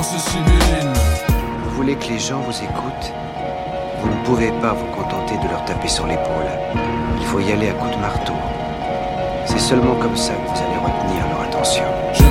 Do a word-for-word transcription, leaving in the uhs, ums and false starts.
ce Sibylline. Vous voulez que les gens vous écoutent? Vous ne pouvez pas vous contenter de leur taper sur l'épaule. Il faut y aller à coups de marteau. C'est seulement comme ça que vous allez retenir leur attention. Je